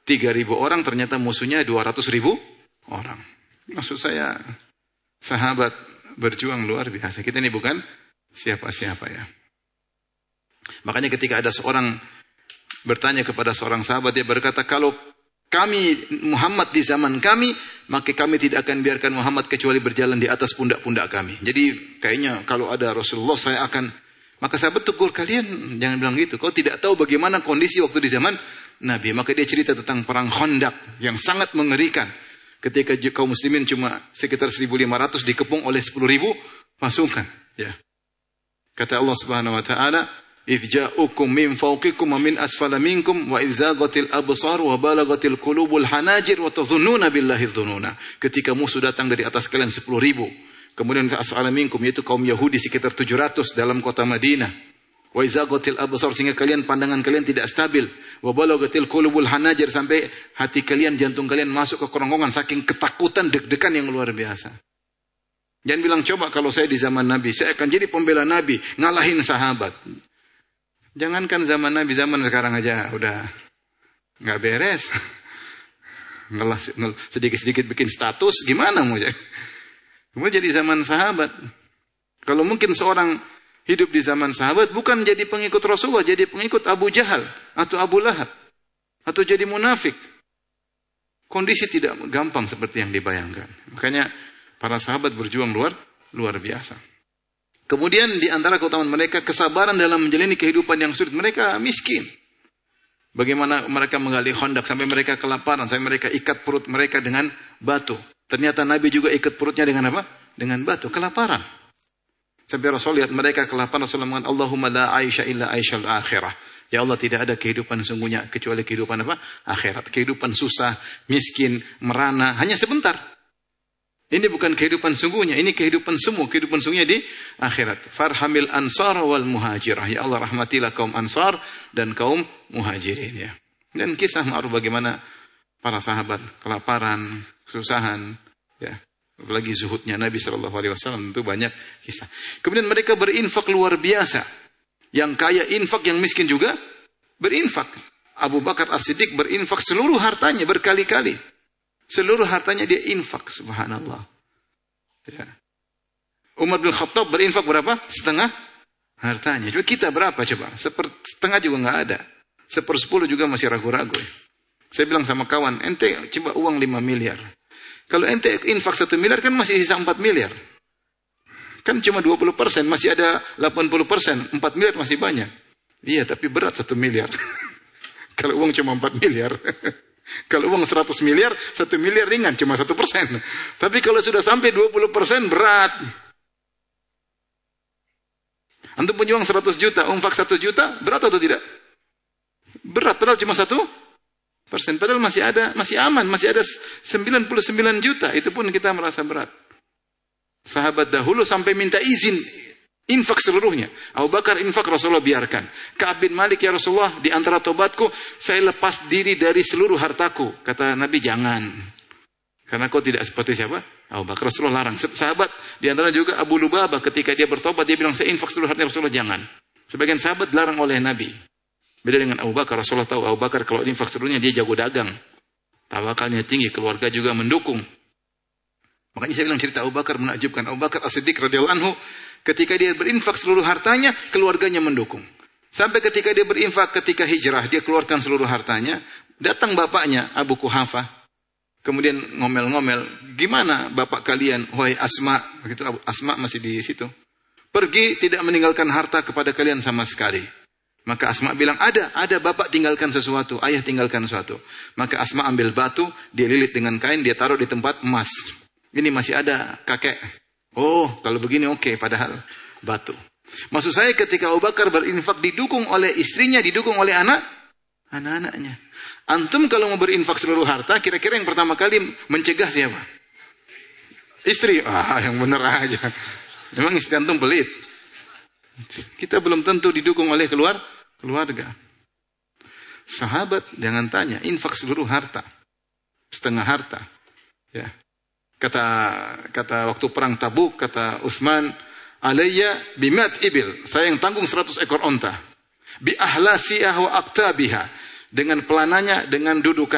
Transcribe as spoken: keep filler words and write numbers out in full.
tiga ribu orang, ternyata musuhnya dua ratus ribu orang. Maksud saya, sahabat berjuang luar biasa. Kita ini bukan siapa-siapa ya. Makanya ketika ada seorang bertanya kepada seorang sahabat, dia berkata, kalau kami Muhammad di zaman kami, maka kami tidak akan biarkan Muhammad kecuali berjalan di atas pundak-pundak kami. Jadi kayaknya kalau ada Rasulullah saya akan, maka sahabat tegur, kalian jangan bilang gitu. Kau tidak tahu bagaimana kondisi waktu di zaman Nabi. Maka dia cerita tentang perang Khandaq yang sangat mengerikan. Ketika kaum muslimin cuma sekitar seribu lima ratus dikepung oleh sepuluh ribu pasukan. Ya. Kata Allah Subhanahu Wa Taala, إذ جاءكم من فوقكم ومن أسفل منكم وإذ زاغت الأبصار وبلغت القلوب الحناجر وتظنون بالله الظنون. Ketika musuh datang dari atas kalian sepuluh ribu, kemudian ke asfala minkum, yaitu kaum Yahudi sekitar tujuh ratus dalam kota Madinah. Wa izaghatil absar, sehingga kalian pandangan kalian tidak stabil. Wa balaghatil qulubul hanajir, sampai hati kalian, jantung kalian masuk ke kerongkongan saking ketakutan, deg-degan yang luar biasa. Jangan bilang coba kalau saya di zaman Nabi, saya akan jadi pembela Nabi, ngalahin sahabat. Jangankan zaman Nabi, zaman sekarang aja udah nggak beres. Ngelah sedikit-sedikit bikin status, gimana mau jadi? Mau jadi zaman sahabat. Kalau mungkin seorang hidup di zaman sahabat, bukan jadi pengikut Rasulullah, jadi pengikut Abu Jahal atau Abu Lahab, atau jadi munafik. Kondisi tidak gampang seperti yang dibayangkan. Makanya para sahabat berjuang luar luar biasa. Kemudian di antara keutamaan mereka, kesabaran dalam menjalani kehidupan yang sulit. Mereka miskin. Bagaimana mereka menggali Khandaq sampai mereka kelaparan, sampai mereka ikat perut mereka dengan batu. Ternyata Nabi juga ikat perutnya dengan apa? Dengan batu, kelaparan. Sampai Rasul lihat mereka kelaparan, Rasul mengatakan, Allahumma la aisha illa aishal akhirah. Ya Allah, tidak ada kehidupan sungguhnya kecuali kehidupan apa? Akhirat. Kehidupan susah, miskin, merana, hanya sebentar. Ini bukan kehidupan sungguhnya, ini kehidupan semu, kehidupan sungguhnya di akhirat. Farhamil ansar wal muhajirah. Ya Allah, rahmatilah kaum ansar dan kaum muhajirin ya. Dan kisah ma'ruf bagaimana para sahabat kelaparan, kesusahan ya. Apalagi zuhudnya Nabi sallallahu alaihi wasallam, itu banyak kisah. Kemudian mereka berinfak luar biasa. Yang kaya infak, yang miskin juga berinfak. Abu Bakar As-Siddiq berinfak seluruh hartanya berkali-kali. Seluruh hartanya dia infak, subhanallah. Ya. Umar bin Khattab berinfak berapa? Setengah hartanya. Coba kita berapa coba? Seper, setengah juga nggak ada. Sepersepuluh juga masih ragu-ragu. Saya bilang sama kawan, ente coba uang lima miliar. Kalau ente infak satu miliar kan masih sisa empat miliar. Kan cuma dua puluh persen, masih ada delapan puluh persen. empat miliar masih banyak. Iya, tapi berat satu miliar. Kalau uang cuma empat miliar. Kalau uang seratus miliar, satu miliar ringan, cuma satu persen. Tapi kalau sudah sampai dua puluh persen, berat. Antum punya uang seratus juta, infak satu juta, berat atau tidak? Berat, padahal cuma satu persen. Padahal masih ada, masih aman, masih ada sembilan puluh sembilan juta. Itu pun kita merasa berat. Sahabat dahulu sampai minta izin infak seluruhnya. Abu Bakar infak, Rasulullah biarkan. Ka'ab bin Malik, ya Rasulullah, di antara tobatku, saya lepas diri dari seluruh hartaku. Kata Nabi, jangan. Karena kau tidak seperti siapa? Abu Bakar. Rasulullah larang. Sahabat, di antara juga Abu Lubabah, ketika dia bertobat, dia bilang, saya infak seluruh harta. Rasulullah, jangan. Sebagian sahabat larang oleh Nabi. Beda dengan Abu Bakar. Rasulullah tahu Abu Bakar kalau infak seluruhnya, dia jago dagang. Tawakalnya tinggi, keluarga juga mendukung. Makanya saya bilang cerita Abu Bakar menakjubkan. Abu Bakar As-Siddiq radhiyallahu anhu, ketika dia berinfak seluruh hartanya, keluarganya mendukung. Sampai ketika dia berinfak ketika hijrah, dia keluarkan seluruh hartanya. Datang bapaknya, Abu Kuhafah. Kemudian ngomel-ngomel, gimana bapak kalian, wahai Asma? Begitu, Asma masih di situ. Pergi tidak meninggalkan harta kepada kalian sama sekali. Maka Asma bilang, ada, ada bapak tinggalkan sesuatu, ayah tinggalkan sesuatu. Maka Asma ambil batu, dia lilit dengan kain, dia taruh di tempat emas. Ini masih ada kakek. Oh, kalau begini oke, okay, padahal batu. Maksud saya ketika Abu Bakar berinfak didukung oleh istrinya, didukung oleh anak, anak-anaknya. Antum kalau mau berinfak seluruh harta, kira-kira yang pertama kali mencegah siapa? Istri. Ah, yang benar aja. Memang istri antum pelit. Kita belum tentu didukung oleh keluar, keluarga. Sahabat jangan tanya, infak seluruh harta. Setengah harta. Ya. Kata kata waktu perang Tabuk, kata Utsman, alayya bimat ibil, saya yang tanggung seratus ekor onta, bi ahlasiha wa aqtabiha, dengan pelananya, dengan dudukan